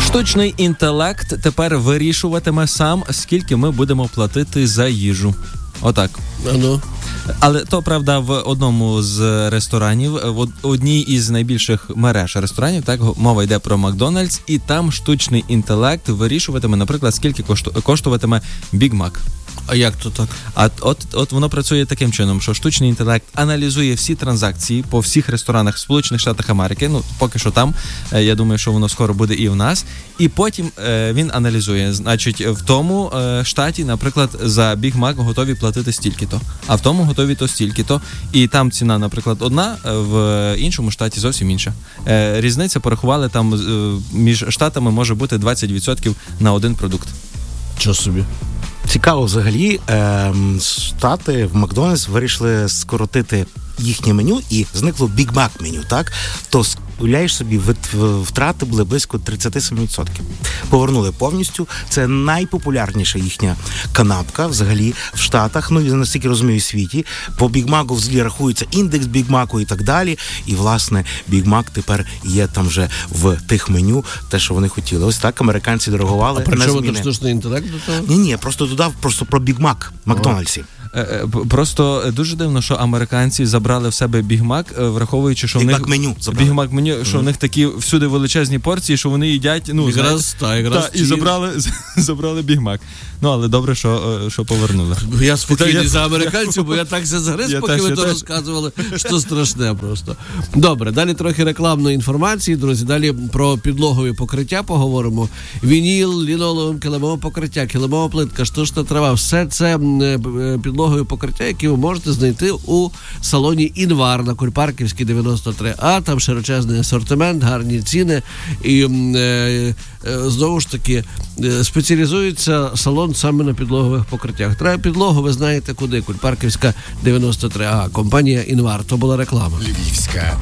Штучний інтелект тепер вирішуватиме сам, скільки ми будемо платити за їжу. Отак. Але то, правда, в одному з ресторанів, в одній із найбільших мереж ресторанів, так, мова йде про Макдональдс, і там штучний інтелект вирішуватиме, наприклад, скільки коштуватиме Біг Мак. А як то так? А от воно працює таким чином, що штучний інтелект аналізує всі транзакції по всіх ресторанах в Сполучених Штатах Америки, ну, поки що там, я думаю, що воно скоро буде і в нас, і потім він аналізує, значить, в тому штаті, наприклад, за Біг Мак готові платити стільки-то, а в тому готові то стільки-то, і там ціна, наприклад, одна, в іншому штаті зовсім інша. Різниця, порахували, там між штатами може бути 20% на один продукт. Що собі? Цікаво взагалі, Штати в Макдональдс вирішили скоротити їхнє меню і зникло Біг Мак меню, так? То уявляєш собі, втрати були близько 37%. Повернули повністю. Це найпопулярніша їхня канапка взагалі в Штатах, ну, наскільки розумію, в світі. По Біг Маку взагалі рахується індекс Біг Маку і так далі. І, власне, Біг Мак тепер є там вже в тих меню, те, що вони хотіли. Ось так американці дорогували. А при чому тут штучний інтелект до того? Ні, просто додав про Біг Мак в Макдональдсі. Просто дуже дивно, що американці забрали в себе Біг Мак, враховуючи, що в них Біг Мак меню, що в них такі всюди величезні порції, що вони їдять, ну, якраз і забрали Біг Мак. Ну, але добре, що повернули. Я спокійний за американців, бо я так все загриз, поки ви то розказували, що страшне просто. Добре, далі трохи рекламної інформації, друзі. Далі про підлогові покриття поговоримо. Вініл, лінолеум, килимове покриття, килимова плитка, штучна трава. Все це підлогові покриття, які ви можете знайти у салоні «Інвар» на Кульпарківській 93А. Там широчезний асортимент, гарні ціни. І знову ж таки спеціалізується салон саме на підлогових покриттях. Треба підлогу, ви знаєте куди. Кульпарківська 93А. Компанія «Інвар». То була реклама. Львівська